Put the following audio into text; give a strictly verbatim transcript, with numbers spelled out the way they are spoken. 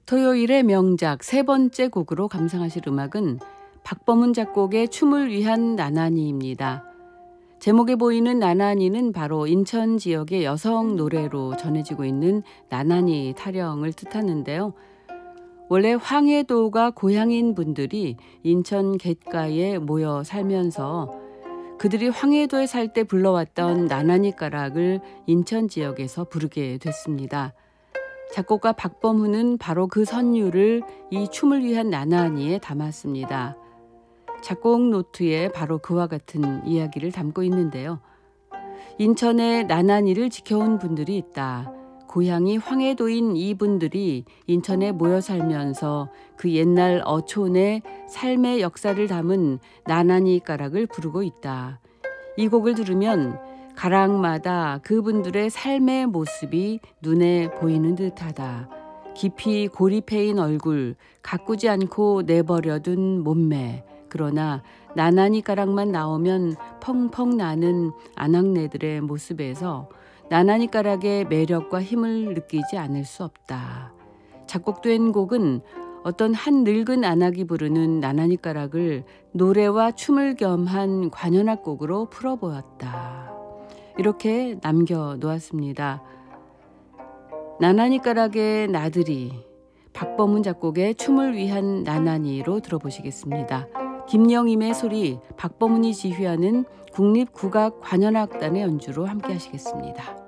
토요일의 명작 세 번째 곡으로 감상하실 음악은 박범은 작곡의 춤을 위한 나나니입니다. 제목에 보이는 나나니는 바로 인천 지역의 여성 노래로 전해지고 있는 나나니 타령을 뜻하는데요. 원래 황해도가 고향인 분들이 인천 갯가에 모여 살면서 그들이 황해도에 살 때 불러왔던 나나니 가락을 인천 지역에서 부르게 됐습니다. 작곡가 박범훈은 바로 그 선율을 이 춤을 위한 나나니에 담았습니다. 작곡 노트에 바로 그와 같은 이야기를 담고 있는데요. 인천에 나나니를 지켜온 분들이 있다. 고향이 황해도인 이분들이 인천에 모여 살면서 그 옛날 어촌의 삶의 역사를 담은 나나니 가락을 부르고 있다. 이 곡을 들으면 가락마다 그분들의 삶의 모습이 눈에 보이는 듯하다. 깊이 고립해인 얼굴, 가꾸지 않고 내버려둔 몸매. 그러나 나나니 가락만 나오면 펑펑 나는 아낙네들의 모습에서 나나니 가락의 매력과 힘을 느끼지 않을 수 없다. 작곡된 곡은 어떤 한 늙은 아낙이 부르는 나나니 가락을 노래와 춤을 겸한 관현악 곡으로 풀어보았다. 이렇게 남겨놓았습니다. 나나니 가락의 나들이, 박범훈 작곡의 춤을 위한 나나니로 들어보시겠습니다. 김영임의 소리, 박범훈이 지휘하는 국립국악관현악단의 연주로 함께 하시겠습니다.